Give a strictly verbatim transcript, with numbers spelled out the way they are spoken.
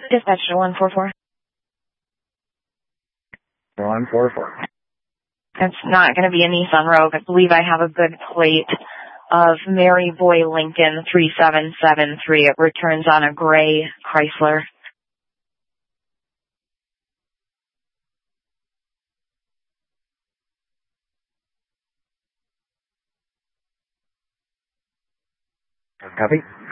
Dispatch to one four four. one four four. It's not going to be a Nissan Rogue. I believe I have a good plate of Mary Boy Lincoln three seven seven three. It returns on a gray Chrysler. Copy.